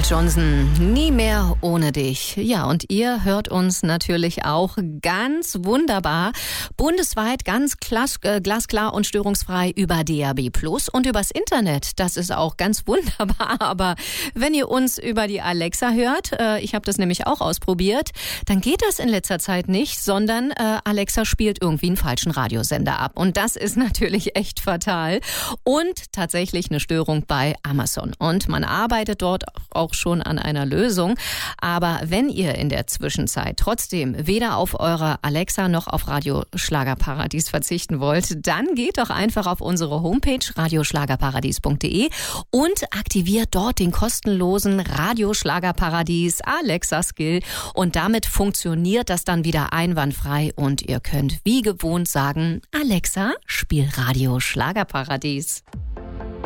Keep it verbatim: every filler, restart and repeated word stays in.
Michael Johnson, nie mehr ohne dich. Ja, und ihr hört uns natürlich auch ganz wunderbar, bundesweit ganz klas- äh, glasklar und störungsfrei über D A B Plus und übers Internet. Das ist auch ganz wunderbar. Aber wenn ihr uns über die Alexa hört, äh, ich habe das nämlich auch ausprobiert, dann geht das in letzter Zeit nicht, sondern äh, Alexa spielt irgendwie einen falschen Radiosender ab. Und das ist natürlich echt fatal. Und tatsächlich eine Störung bei Amazon. Und man arbeitet dort auch schon an einer Lösung. Aber wenn ihr in der Zwischenzeit trotzdem weder auf eure Alexa noch auf Radio Schlagerparadies verzichten wollt, dann geht doch einfach auf unsere Homepage radioschlagerparadies punkt de und aktiviert dort den kostenlosen Radio Schlagerparadies Alexa Skill. Und damit funktioniert das dann wieder einwandfrei und ihr könnt wie gewohnt sagen, Alexa, spiel Radio Schlagerparadies.